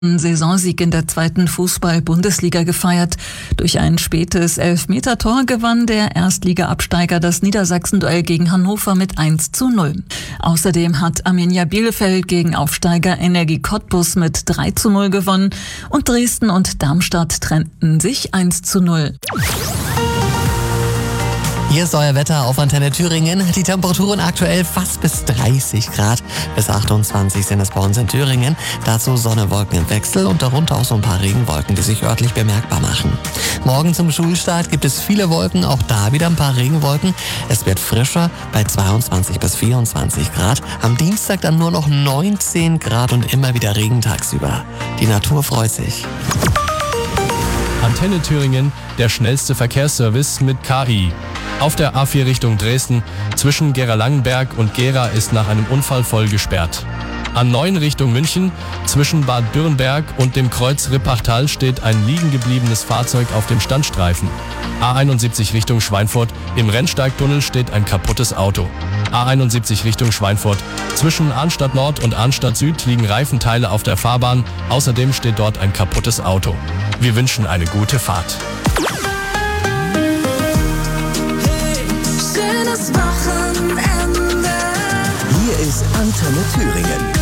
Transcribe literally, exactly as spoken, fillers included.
Saisonsieg in der zweiten Fußball-Bundesliga gefeiert. Durch ein spätes Elfmetertor gewann der Erstliga-Absteiger das Niedersachsen-Duell gegen Hannover mit eins zu null. Außerdem hat Arminia Bielefeld gegen Aufsteiger Energie Cottbus mit drei zu null gewonnen und Dresden und Darmstadt trennten sich eins zu null. Hier ist euer Wetter auf Antenne Thüringen. Die Temperaturen aktuell fast bis dreißig Grad. Bis achtundzwanzig sind es bei uns in Thüringen. Dazu Sonne, Wolken im Wechsel und darunter auch so ein paar Regenwolken, die sich örtlich bemerkbar machen. Morgen zum Schulstart gibt es viele Wolken, auch da wieder ein paar Regenwolken. Es wird frischer bei zweiundzwanzig bis vierundzwanzig Grad. Am Dienstag dann nur noch neunzehn Grad und immer wieder Regen tagsüber. Die Natur freut sich. Antenne Thüringen, der schnellste Verkehrsservice mit K I. Auf der A vier Richtung Dresden zwischen Gera-Langenberg und Gera ist nach einem Unfall voll gesperrt. A neun Richtung München zwischen Bad Dürrenberg und dem Kreuz Rippachtal steht ein liegen gebliebenes Fahrzeug auf dem Standstreifen. A einundsiebzig Richtung Schweinfurt im Rennsteigtunnel steht ein kaputtes Auto. A einundsiebzig Richtung Schweinfurt zwischen Arnstadt Nord und Arnstadt Süd liegen Reifenteile auf der Fahrbahn. Außerdem steht dort ein kaputtes Auto. Wir wünschen eine gute Fahrt. Schönes Wochenende. Hier ist Antenne Thüringen.